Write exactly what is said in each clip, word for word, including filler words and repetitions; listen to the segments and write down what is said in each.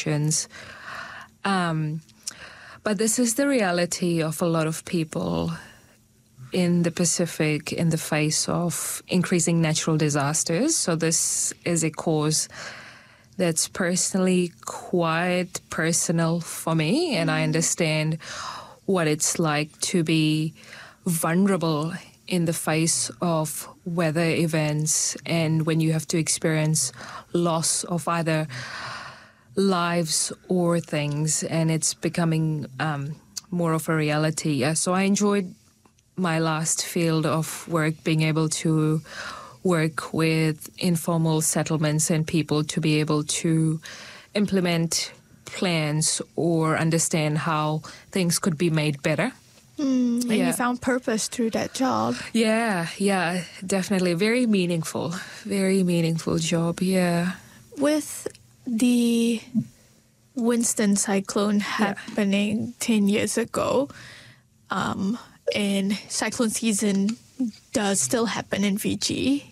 conditions. Um, but this is the reality of a lot of people in the Pacific in the face of increasing natural disasters. So this is a cause that's personally quite personal for me, and I understand what it's like to be vulnerable in the face of weather events and when you have to experience loss of either lives or things, and it's becoming um, more of a reality. Yeah, so I enjoyed my last field of work, being able to work with informal settlements and people to be able to implement plans or understand how things could be made better. Mm, and Yeah. you found purpose through that job. Yeah, yeah, definitely. Very meaningful, very meaningful job, yeah. With the Winston cyclone happening ten years ago, um, and cyclone season does still happen in Fiji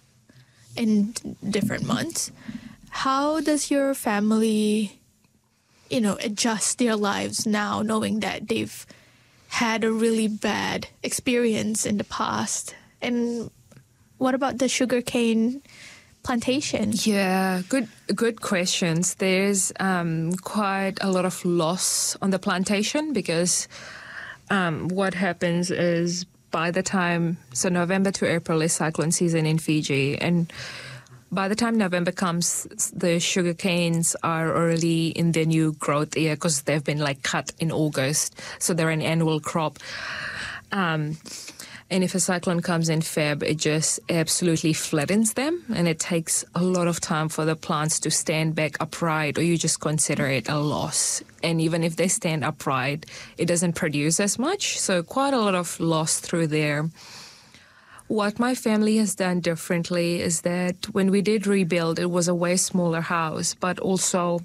in different months. How does your family, you know, adjust their lives now, knowing that they've had a really bad experience in the past? And what about the sugarcane plantation? Yeah, good good questions. There's um, quite a lot of loss on the plantation because um, what happens is by the time, so November to April is cyclone season in Fiji, and by the time November comes, the sugar canes are already in their new growth year because they've been like cut in August, so they're an annual crop. Um, and if a cyclone comes in Feb, it just absolutely flattens them, and it takes a lot of time for the plants to stand back upright, or you just consider it a loss. And even if they stand upright, it doesn't produce as much, so quite a lot of loss through there. What my family has done differently is that when we did rebuild, it was a way smaller house, but also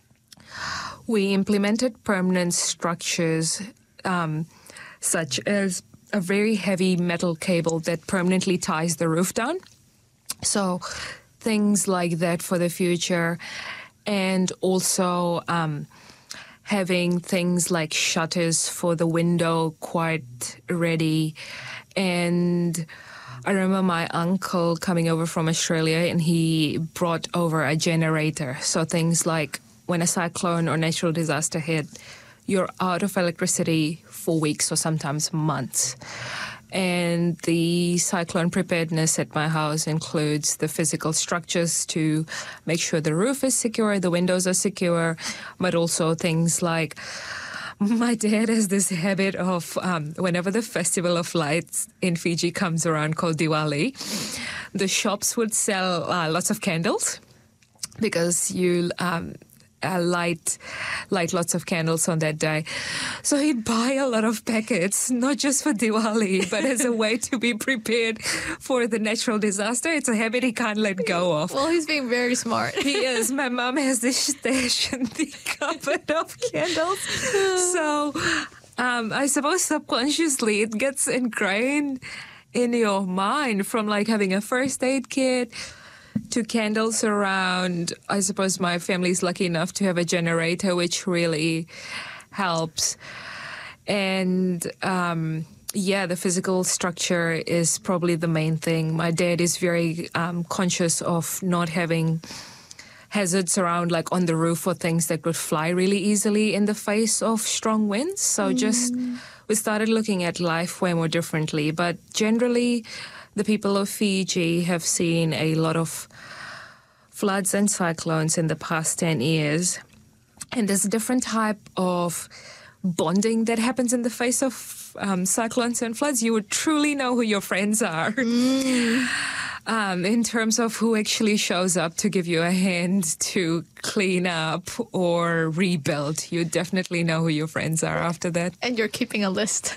we implemented permanent structures um, such as a very heavy metal cable that permanently ties the roof down. So things like that for the future. And also um, having things like shutters for the window quite ready. And I remember my uncle coming over from Australia, and he brought over a generator. So things like when a cyclone or natural disaster hit, you're out of electricity for weeks or sometimes months. And the cyclone preparedness at my house includes the physical structures to make sure the roof is secure, the windows are secure, but also things like my dad has this habit of um, whenever the Festival of Lights in Fiji comes around called Diwali, the shops would sell uh, lots of candles because you um, uh, light light lots of candles on that day. So he'd buy a lot of packets, not just for Diwali, but as a way to be prepared for the natural disaster. It's a habit he can't let go of. Well, he's being very smart. He is. My mom has this stash in the cupboard of candles. So um, I suppose subconsciously it gets ingrained in your mind from like having a first aid kit to candles around. I suppose my family's lucky enough to have a generator, which really helps. And um, yeah, the physical structure is probably the main thing. My dad is very um, conscious of not having hazards around, like on the roof, or things that could fly really easily in the face of strong winds. So mm. just we started looking at life way more differently. But generally, the people of Fiji have seen a lot of floods and cyclones in the past ten years. And there's a different type of bonding that happens in the face of um, cyclones and floods. You would truly know who your friends are. Mm. Um, in terms of who actually shows up to give you a hand to clean up or rebuild. You definitely know who your friends are after that. And you're keeping a list.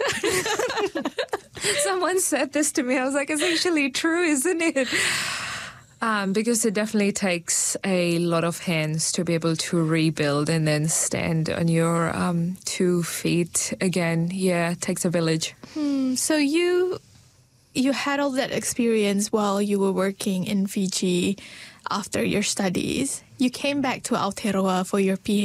Someone said this to me. I was like, it's actually true, isn't it? Um, because it definitely takes a lot of hands to be able to rebuild and then stand on your um, two feet again. Yeah, it takes a village. Hmm, so you you had all that experience while you were working in Fiji after your studies. You came back to Aotearoa for your PhD.